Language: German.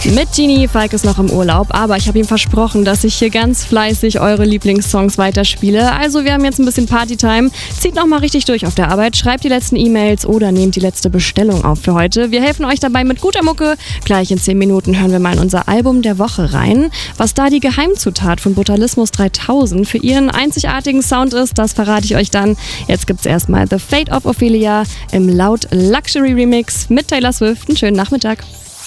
Mit Genie, Falk ist noch im Urlaub, aber ich habe ihm versprochen, dass ich hier ganz fleißig eure Lieblingssongs weiterspiele. Also wir haben jetzt ein bisschen Partytime. Zieht nochmal richtig durch auf der Arbeit, schreibt die letzten E-Mails oder nehmt die letzte Bestellung auf für heute. Wir helfen euch dabei mit guter Mucke. Gleich in 10 Minuten hören wir mal in unser Album der Woche rein. Was da die Geheimzutat von Brutalismus 3000 für ihren einzigartigen Sound ist, das verrate ich euch dann. Jetzt gibt's erstmal The Fate of Ophelia im Loud Luxury Remix mit Taylor Swift. Einen schönen Nachmittag.